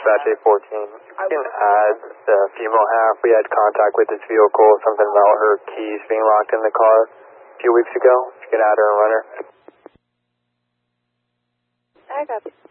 dispatch 814. You can add the female half. We had contact with this vehicle, something about her keys being locked in the car a few weeks ago. You can add her and run her. I got it.